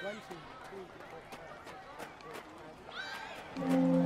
1, 2, 3, 4, 5, 6, 7, 8, 9.